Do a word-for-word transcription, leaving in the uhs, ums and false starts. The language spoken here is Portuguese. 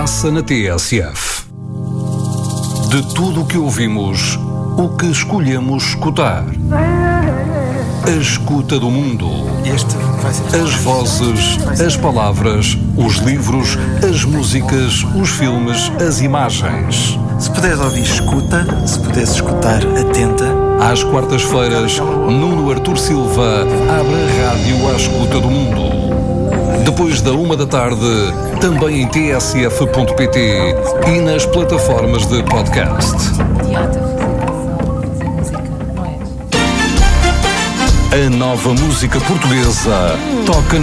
passa na T S F. De tudo o que ouvimos, o que escolhemos escutar. A escuta do mundo. Este vai ser... As vozes, as palavras, os livros, as músicas, os filmes, as imagens. Se puderes ouvir, escuta. Se puderes escutar, atenta. Às quartas-feiras, Nuno Artur Silva abre a rádio à escuta do mundo. Depois da uma da tarde, também em t s f ponto p t e nas plataformas de podcast. A nova música portuguesa toca na